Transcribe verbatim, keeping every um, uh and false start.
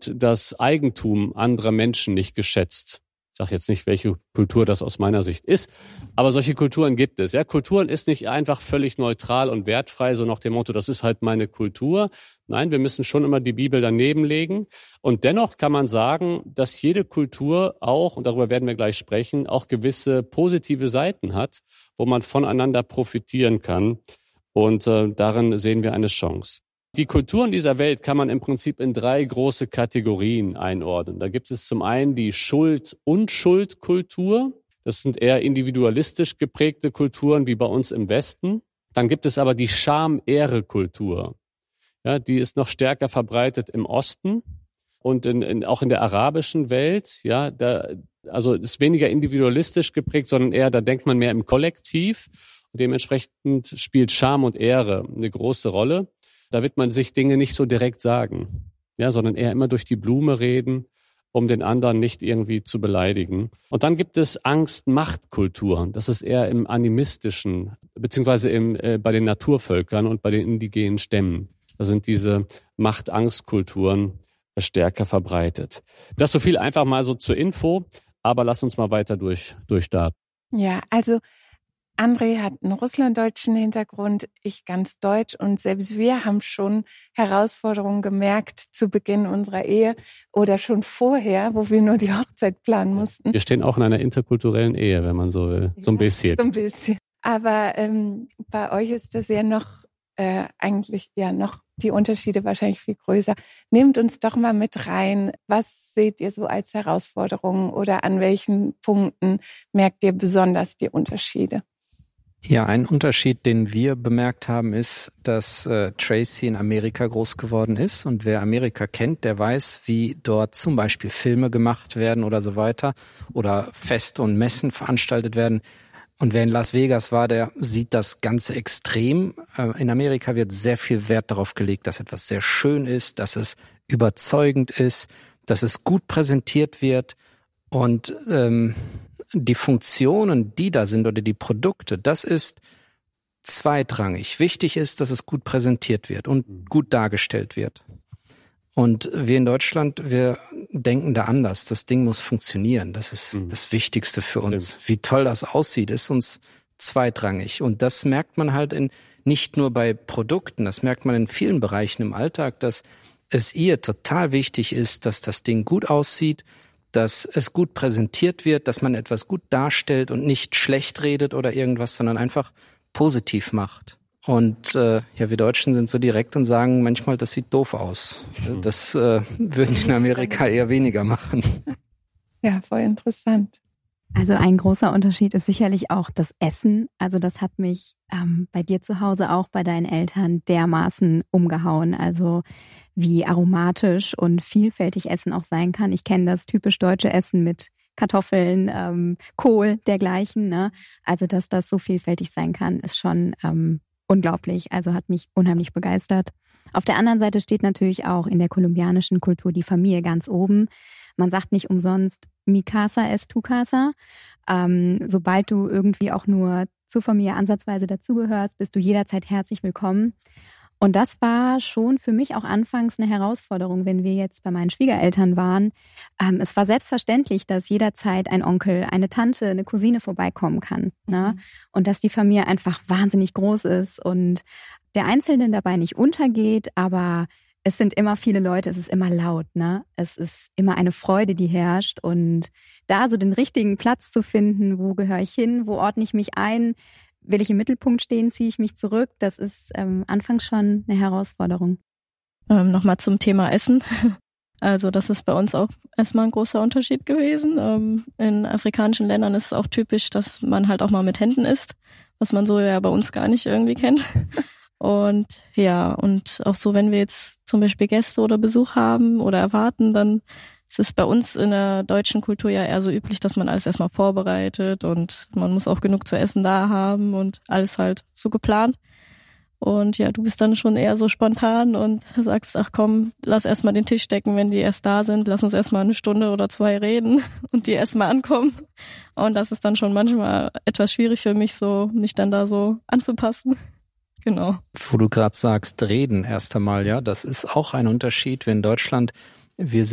wird das Eigentum anderer Menschen nicht geschätzt. Ich sage jetzt nicht, welche Kultur das aus meiner Sicht ist, aber solche Kulturen gibt es. Ja, Kulturen ist nicht einfach völlig neutral und wertfrei, so nach dem Motto, das ist halt meine Kultur. Nein, wir müssen schon immer die Bibel daneben legen. Und dennoch kann man sagen, dass jede Kultur auch, und darüber werden wir gleich sprechen, auch gewisse positive Seiten hat, wo man voneinander profitieren kann. Und äh, darin sehen wir eine Chance. Die Kulturen dieser Welt kann man im Prinzip in drei große Kategorien einordnen. Da gibt es zum einen die Schuld-und-Schuld-Kultur. Das sind eher individualistisch geprägte Kulturen wie bei uns im Westen. Dann gibt es aber die Scham-Ehre-Kultur. Ja, die ist noch stärker verbreitet im Osten und in, in, auch in der arabischen Welt. Ja, da, also ist weniger individualistisch geprägt, sondern eher, da denkt man mehr im Kollektiv. Und dementsprechend spielt Scham und Ehre eine große Rolle. Da wird man sich Dinge nicht so direkt sagen, ja, sondern eher immer durch die Blume reden, um den anderen nicht irgendwie zu beleidigen. Und dann gibt es Angst-Macht-Kulturen. Das ist eher im animistischen, beziehungsweise im, äh, bei den Naturvölkern und bei den indigenen Stämmen. Da sind diese Macht-Angst-Kulturen stärker verbreitet. Das so viel einfach mal so zur Info, aber lass uns mal weiter durch, durchstarten. Ja, also André hat einen russlanddeutschen Hintergrund, ich ganz deutsch, und selbst wir haben schon Herausforderungen gemerkt zu Beginn unserer Ehe oder schon vorher, wo wir nur die Hochzeit planen mussten. Wir stehen auch in einer interkulturellen Ehe, wenn man so will, so ein bisschen. Ja, so ein bisschen. Aber ähm, bei euch ist das ja noch äh, eigentlich ja noch die Unterschiede wahrscheinlich viel größer. Nehmt uns doch mal mit rein. Was seht ihr so als Herausforderungen oder an welchen Punkten merkt ihr besonders die Unterschiede? Ja, ein Unterschied, den wir bemerkt haben, ist, dass äh, Tracy in Amerika groß geworden ist. Und wer Amerika kennt, der weiß, wie dort zum Beispiel Filme gemacht werden oder so weiter oder Feste und Messen veranstaltet werden. Und wer in Las Vegas war, der sieht das Ganze extrem. Äh, in Amerika wird sehr viel Wert darauf gelegt, dass etwas sehr schön ist, dass es überzeugend ist, dass es gut präsentiert wird. Und ähm, die Funktionen, die da sind oder die Produkte, das ist zweitrangig. Wichtig ist, dass es gut präsentiert wird und gut dargestellt wird. Und wir in Deutschland, wir denken da anders. Das Ding muss funktionieren. Das ist mhm. das Wichtigste für uns. Wie toll das aussieht, ist uns zweitrangig. Und das merkt man halt in nicht nur bei Produkten, das merkt man in vielen Bereichen im Alltag, dass es ihr total wichtig ist, dass das Ding gut aussieht, dass es gut präsentiert wird, dass man etwas gut darstellt und nicht schlecht redet oder irgendwas, sondern einfach positiv macht. Und äh, ja, wir Deutschen sind so direkt und sagen manchmal, das sieht doof aus. Das äh, würden die in Amerika eher weniger machen. Ja, voll interessant. Also ein großer Unterschied ist sicherlich auch das Essen. Also das hat mich ähm, bei dir zu Hause auch bei deinen Eltern dermaßen umgehauen. Also wie aromatisch und vielfältig Essen auch sein kann. Ich kenne das typisch deutsche Essen mit Kartoffeln, ähm, Kohl, dergleichen. Ne? Also dass das so vielfältig sein kann, ist schon ähm, unglaublich. Also hat mich unheimlich begeistert. Auf der anderen Seite steht natürlich auch in der kolumbianischen Kultur die Familie ganz oben. Man sagt nicht umsonst, mi casa es tu casa. Ähm, sobald du irgendwie auch nur zur Familie ansatzweise dazugehörst, bist du jederzeit herzlich willkommen. Und das war schon für mich auch anfangs eine Herausforderung, wenn wir jetzt bei meinen Schwiegereltern waren. Ähm, es war selbstverständlich, dass jederzeit ein Onkel, eine Tante, eine Cousine vorbeikommen kann. Ne? Und dass die Familie einfach wahnsinnig groß ist und der Einzelne dabei nicht untergeht, aber es sind immer viele Leute, es ist immer laut, ne? Es ist immer eine Freude, die herrscht. Und da so den richtigen Platz zu finden, wo gehöre ich hin, wo ordne ich mich ein, will ich im Mittelpunkt stehen, ziehe ich mich zurück, das ist ähm, anfangs schon eine Herausforderung. Ähm, Nochmal zum Thema Essen. Also das ist bei uns auch erstmal ein großer Unterschied gewesen. Ähm, in afrikanischen Ländern ist es auch typisch, dass man halt auch mal mit Händen isst, was man so ja bei uns gar nicht irgendwie kennt. Und ja, und auch so, wenn wir jetzt zum Beispiel Gäste oder Besuch haben oder erwarten, dann ist es bei uns in der deutschen Kultur ja eher so üblich, dass man alles erstmal vorbereitet und man muss auch genug zu essen da haben und alles halt so geplant. Und ja, du bist dann schon eher so spontan und sagst, ach komm, lass erstmal den Tisch decken, wenn die erst da sind, lass uns erstmal eine Stunde oder zwei reden und die erstmal ankommen. Und das ist dann schon manchmal etwas schwierig für mich, so mich dann da so anzupassen. Genau. Wo du gerade sagst, reden erst einmal, ja, das ist auch ein Unterschied, wenn in Deutschland wir